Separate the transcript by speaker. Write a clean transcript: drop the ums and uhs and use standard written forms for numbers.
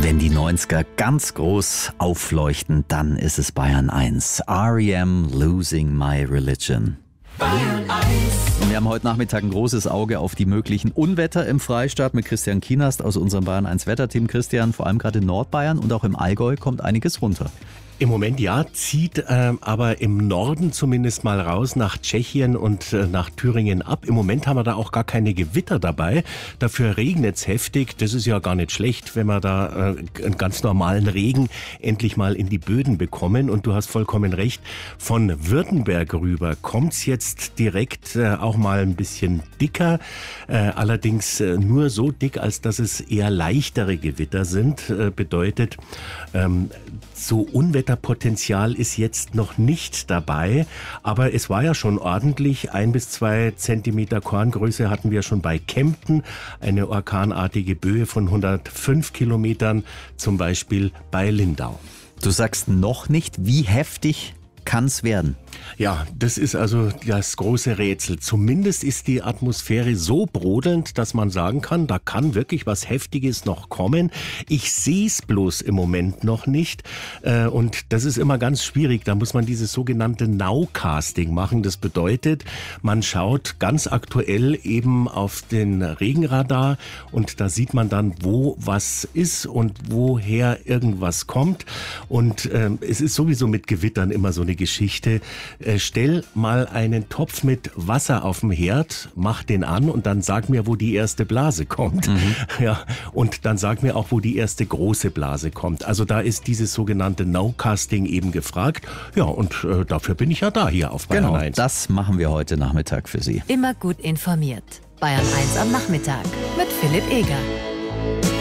Speaker 1: Wenn die 90er ganz groß aufleuchten, dann ist es Bayern 1. R.E.M. Losing My Religion.
Speaker 2: Bayern 1.
Speaker 1: Und wir haben heute Nachmittag ein großes Auge auf die möglichen Unwetter im Freistaat mit Christian Kienast aus unserem Bayern 1 Wetterteam. Christian, vor allem gerade in Nordbayern und auch im Allgäu kommt einiges runter.
Speaker 3: Im Moment ja, zieht aber im Norden zumindest mal raus nach Tschechien und nach Thüringen ab. Im Moment haben wir da auch gar keine Gewitter dabei. Dafür regnet es heftig. Das ist ja gar nicht schlecht, wenn wir da einen ganz normalen Regen endlich mal in die Böden bekommen. Und du hast vollkommen recht, von Württemberg rüber kommt's jetzt direkt auch mal ein bisschen dicker. Allerdings nur so dick, als dass es eher leichtere Gewitter sind. Bedeutet, so Unwetterpotenzial ist jetzt noch nicht dabei, aber es war ja schon ordentlich. 1 bis 2 Zentimeter Korngröße hatten wir schon bei Kempten, eine orkanartige Böe von 105 Kilometern, zum Beispiel bei Lindau.
Speaker 1: Du sagst noch nicht, wie heftig kann es werden?
Speaker 3: Ja, das ist also das große Rätsel. Zumindest ist die Atmosphäre so brodelnd, dass man sagen kann, da kann wirklich was Heftiges noch kommen. Ich sehe es bloß im Moment noch nicht. Und das ist immer ganz schwierig. Da muss man dieses sogenannte Nowcasting machen. Das bedeutet, man schaut ganz aktuell eben auf den Regenradar und da sieht man dann, wo was ist und woher irgendwas kommt. Und es ist sowieso mit Gewittern immer so eine Geschichte. Stell mal einen Topf mit Wasser auf den Herd, mach den an und dann sag mir, wo die erste Blase kommt. Ja, und dann sag mir auch, wo die erste große Blase kommt. Also da ist dieses sogenannte Nowcasting eben gefragt. Ja, und dafür bin ich ja da hier auf Bayern 1.
Speaker 1: Das machen wir heute Nachmittag für Sie.
Speaker 4: Immer gut informiert. Bayern 1 am Nachmittag mit Philipp Eger.